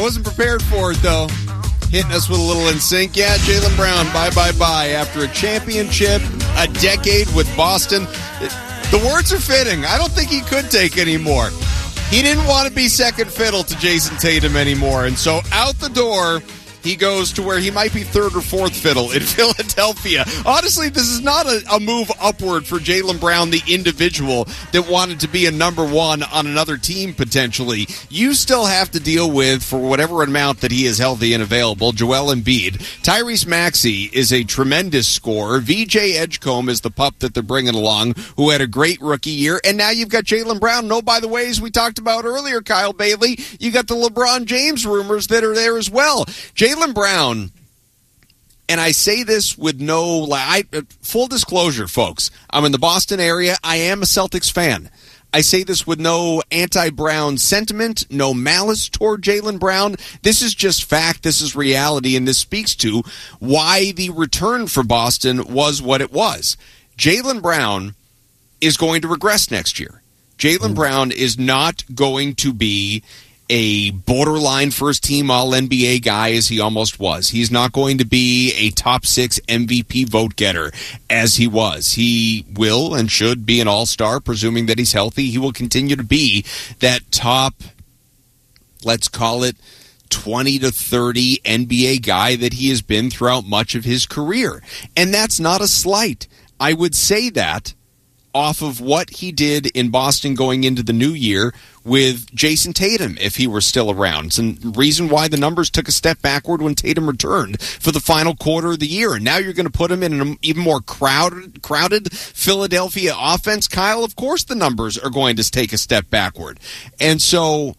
wasn't prepared for it, though. Hitting us with a little in sync. Yeah, Jaylen Brown, bye. After a championship, a decade with Boston. The words are fitting. I don't think he could take any more. He didn't want to be second fiddle to Jason Tatum anymore. And so out the door, he goes to where he might be third or fourth fiddle in Philadelphia. Honestly, this is not a move upward for Jaylen Brown, the individual that wanted to be a number one on another team potentially. You still have to deal with, for whatever amount that he is healthy and available, Joel Embiid. Tyrese Maxey is a tremendous scorer. VJ Edgecombe is the pup that they're bringing along, who had a great rookie year. And now you've got Jaylen Brown. No, by the way, as we talked about earlier, Kyle Bailey, you got the LeBron James rumors that are there as well. Jaylen Brown, and I say this with no full disclosure, folks. I'm in the Boston area. I am a Celtics fan. I say this with no anti-Brown sentiment, no malice toward Jaylen Brown. This is just fact. This is reality, and this speaks to why the return for Boston was what it was. Jaylen Brown is going to regress next year. Jaylen Brown is not going to be a borderline first-team All-NBA guy as he almost was. He's not going to be a top-6 MVP vote-getter as he was. He will and should be an all-star, presuming that he's healthy. He will continue to be that top, let's call it, 20 to 30 NBA guy that he has been throughout much of his career. And that's not a slight. I would say that off of what he did in Boston going into the new year with Jason Tatum, if he were still around. It's the reason why the numbers took a step backward when Tatum returned for the final quarter of the year. And now you're going to put him in an even more crowded Philadelphia offense, Kyle. Of course the numbers are going to take a step backward. And so,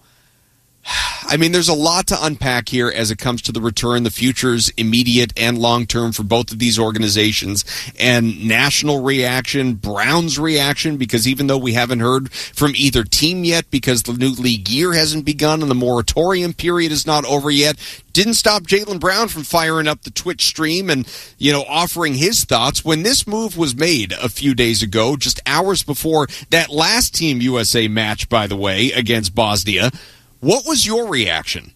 I mean, there's a lot to unpack here as it comes to the return, the futures, immediate and long-term for both of these organizations, and national reaction, Brown's reaction, because even though we haven't heard from either team yet because the new league year hasn't begun and the moratorium period is not over yet, didn't stop Jaylen Brown from firing up the Twitch stream and, offering his thoughts. When this move was made a few days ago, just hours before that last Team USA match, by the way, against Bosnia, what was your reaction?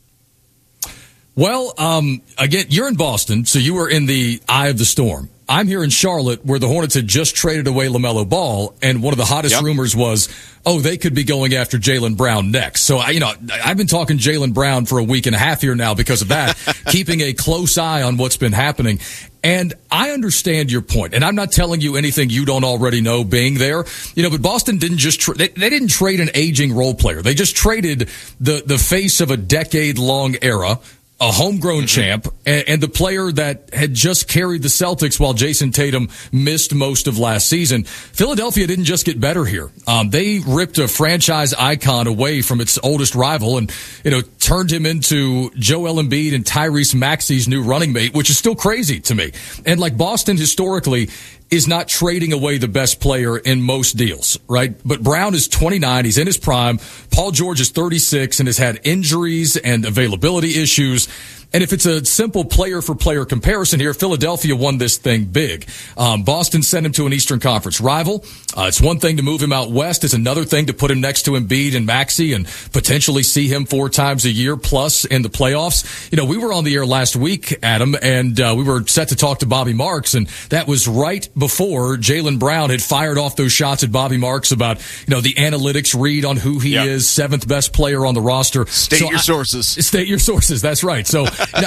Well, again, you're in Boston, so you were in the eye of the storm. I'm here in Charlotte, where the Hornets had just traded away LaMelo Ball, and one of the hottest rumors was, they could be going after Jaylen Brown next. So, I've been talking Jaylen Brown for a week and a half here now because of that, keeping a close eye on what's been happening. And I understand your point, and I'm not telling you anything you don't already know being there. But Boston didn't just they didn't trade an aging role player. They just traded the face of a decade-long era, a homegrown champ, and the player that had just carried the Celtics while Jason Tatum missed most of last season. Philadelphia didn't just get better here. They ripped a franchise icon away from its oldest rival and, turned him into Joel Embiid and Tyrese Maxey's new running mate, which is still crazy to me. And like Boston historically is not trading away the best player in most deals, right? But Brown is 29. He's in his prime. Paul George is 36 and has had injuries and availability issues. And if it's a simple player-for-player comparison here, Philadelphia won this thing big. Boston sent him to an Eastern Conference rival. It's one thing to move him out west. It's another thing to put him next to Embiid and Maxey and potentially see him 4 times a year plus in the playoffs. We were on the air last week, Adam, and we were set to talk to Bobby Marks, and that was right before Jaylen Brown had fired off those shots at Bobby Marks about, the analytics read on who he is, 7th best player on the roster. State your sources. That's right. So,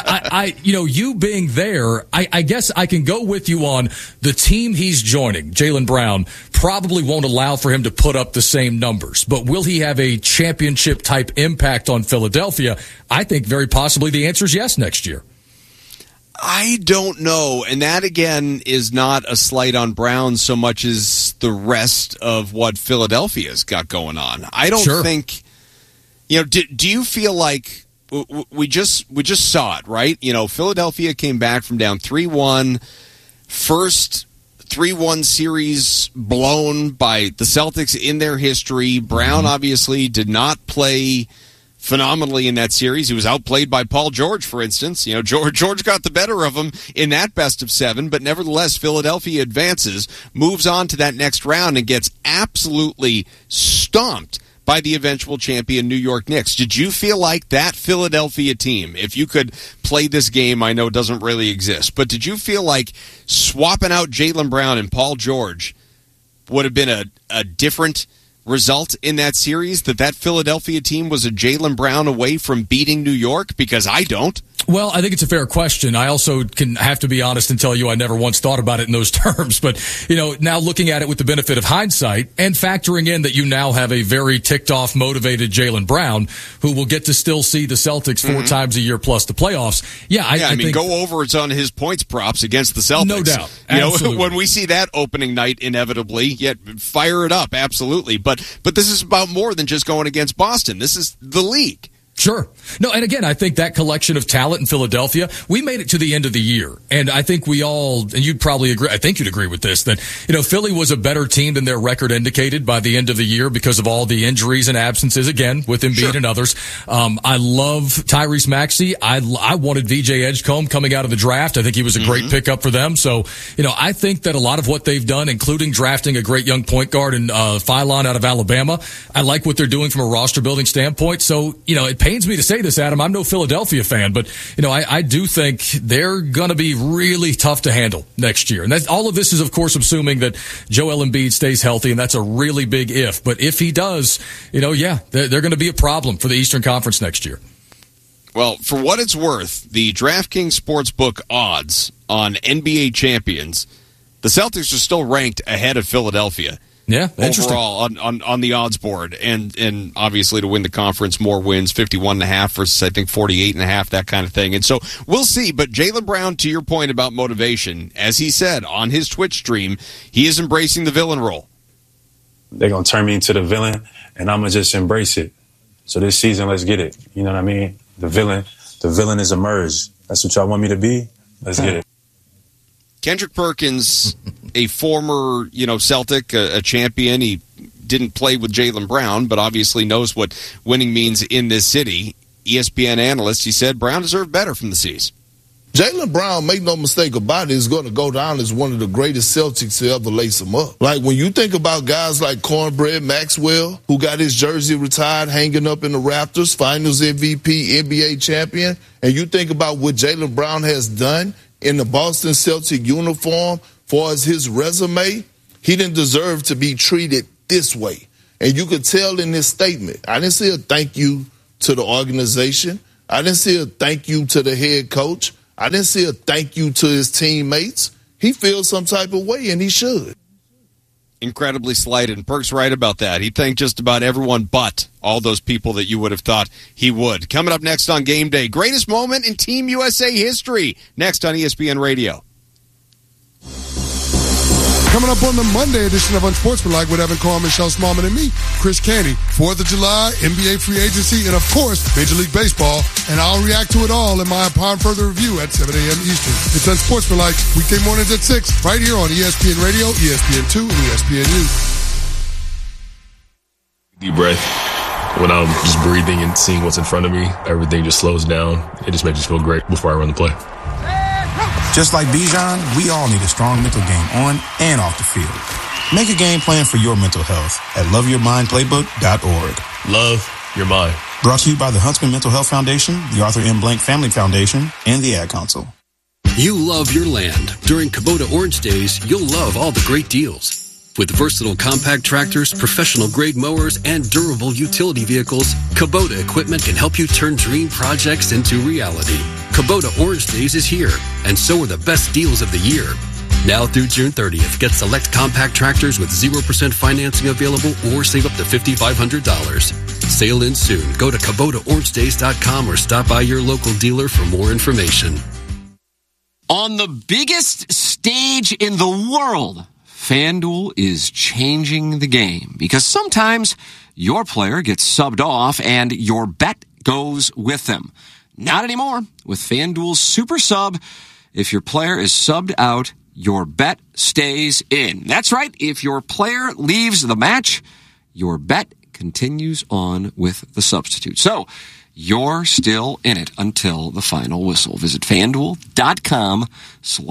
you being there, I guess I can go with you on the team he's joining, Jaylen Brown, probably won't allow for him to put up the same numbers. But will he have a championship-type impact on Philadelphia? I think very possibly the answer is yes next year. I don't know, and that, again, is not a slight on Brown so much as the rest of what Philadelphia's got going on. I don't think, do you feel like we just saw it, right? Philadelphia came back from down 3-1, first 3-1 series blown by the Celtics in their history. Brown obviously did not play phenomenally in that series. He was outplayed by Paul George, for instance. George got the better of him in that best of 7, but nevertheless, Philadelphia advances, moves on to that next round, and gets absolutely stomped by the eventual champion New York Knicks. Did you feel like that Philadelphia team, if you could play this game, I know it doesn't really exist, but did you feel like swapping out Jaylen Brown and Paul George would have been a different result in that series, that Philadelphia team was a Jaylen Brown away from beating New York? Because I don't. Well, I think it's a fair question. I also can have to be honest and tell you I never once thought about it in those terms. But, now looking at it with the benefit of hindsight and factoring in that you now have a very ticked-off, motivated Jaylen Brown who will get to still see the Celtics 4 times a year plus the playoffs. I mean, go over it's on his points props against the Celtics. No doubt. Absolutely. When we see that opening night inevitably, fire it up, absolutely. But this is about more than just going against Boston. This is the league. Sure. No, and again, I think that collection of talent in Philadelphia, we made it to the end of the year. And I think we all, and you'd probably agree, I think you'd agree with this, that, Philly was a better team than their record indicated by the end of the year because of all the injuries and absences, again, with Embiid and others. I love Tyrese Maxey. I wanted VJ Edgecombe coming out of the draft. I think he was a great pickup for them. So, I think that a lot of what they've done, including drafting a great young point guard in Philon out of Alabama, I like what they're doing from a roster building standpoint. So, it pains me to say this, Adam. I'm no Philadelphia fan, but I do think they're going to be really tough to handle next year. And all of this is, of course, assuming that Joel Embiid stays healthy, and that's a really big if. But if he does, they're going to be a problem for the Eastern Conference next year. Well, for what it's worth, the DraftKings Sportsbook odds on NBA champions, the Celtics are still ranked ahead of Philadelphia. Yeah, interesting. Overall on the odds board, and obviously to win the conference, more wins, 51.5 versus I think 48.5, that kind of thing. And so we'll see. But Jaylen Brown, to your point about motivation, as he said on his Twitch stream, he is embracing the villain role. They're gonna turn me into the villain, and I'm gonna just embrace it. So this season, let's get it. You know what I mean? The villain is emerged. That's what y'all want me to be. Let's get it. Kendrick Perkins, a former, Celtic, a champion. He didn't play with Jaylen Brown, but obviously knows what winning means in this city. ESPN analyst, he said Brown deserved better from the C's. Jaylen Brown, make no mistake about it, is going to go down as one of the greatest Celtics to ever lace him up. Like, when you think about guys like Cornbread Maxwell, who got his jersey retired, hanging up in the Raptors, Finals MVP, NBA champion, and you think about what Jaylen Brown has done in the Boston Celtic uniform, far as his resume, he didn't deserve to be treated this way. And you could tell in this statement, I didn't see a thank you to the organization. I didn't see a thank you to the head coach. I didn't see a thank you to his teammates. He feels some type of way, and he should. Incredibly slighted, and Perk's right about that. He thanked just about everyone but all those people that you would have thought he would. Coming up next on Game Day, greatest moment in Team USA history, next on ESPN Radio. Coming up on the Monday edition of Unsportsmanlike with Evan Carr, Michelle Smallman, and me, Chris Canty. 4th of July, NBA free agency, and of course, Major League Baseball. And I'll react to it all in my Upon Further Review at 7 a.m. Eastern. It's Unsportsmanlike, weekday mornings at 6, right here on ESPN Radio, ESPN2, and ESPNU. Deep breath. When I'm just breathing and seeing what's in front of me, everything just slows down. It just makes me feel great before I run the play. Just like Bijan, we all need a strong mental game on and off the field. Make a game plan for your mental health at loveyourmindplaybook.org. Love your mind. Brought to you by the Huntsman Mental Health Foundation, the Arthur M. Blank Family Foundation, and the Ad Council. You love your land. During Kubota Orange Days, you'll love all the great deals. With versatile compact tractors, professional-grade mowers, and durable utility vehicles, Kubota equipment can help you turn dream projects into reality. Kubota Orange Days is here, and so are the best deals of the year. Now through June 30th, get select compact tractors with 0% financing available or save up to $5,500. Sale ends soon. Go to KubotaOrangeDays.com or stop by your local dealer for more information. On the biggest stage in the world, FanDuel is changing the game because sometimes your player gets subbed off and your bet goes with them. Not anymore. With FanDuel's Super Sub, if your player is subbed out, your bet stays in. That's right. If your player leaves the match, your bet continues on with the substitute. So you're still in it until the final whistle. Visit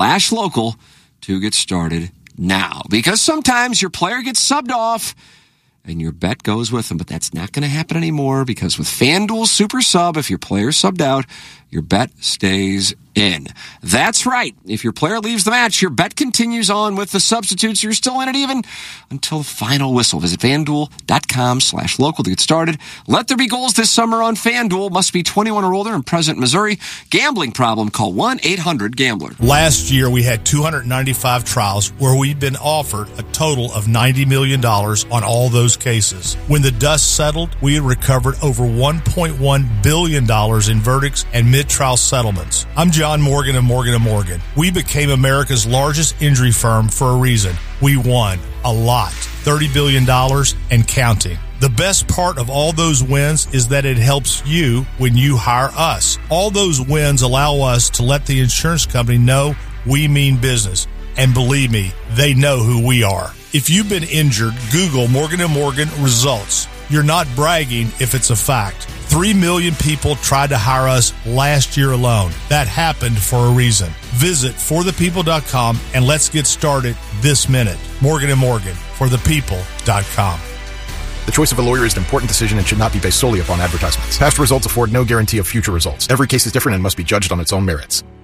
FanDuel.com/local to get started now. Because sometimes your player gets subbed off and your bet goes with them. But that's not going to happen anymore because with FanDuel Super Sub, if your player subbed out, your bet stays in. That's right. If your player leaves the match, your bet continues on with the substitutes. You're still in it even until the final whistle. Visit FanDuel.com/local to get started. Let there be goals this summer on FanDuel. Must be 21 or older and present in Missouri. Gambling problem? Call 1-800-GAMBLER. Last year, we had 295 trials where we'd been offered a total of $90 million on all those cases. When the dust settled, we had recovered over $1.1 billion in verdicts and mid-trial settlements. I'm John Morgan of Morgan & Morgan. We became America's largest injury firm for a reason. We won a lot, $30 billion and counting. The best part of all those wins is that it helps you when you hire us. All those wins allow us to let the insurance company know we mean business. And believe me, they know who we are. If you've been injured, Google Morgan & Morgan results. You're not bragging if it's a fact. 3 million people tried to hire us last year alone. That happened for a reason. Visit forthepeople.com and let's get started this minute. Morgan & Morgan, forthepeople.com. The choice of a lawyer is an important decision and should not be based solely upon advertisements. Past results afford no guarantee of future results. Every case is different and must be judged on its own merits.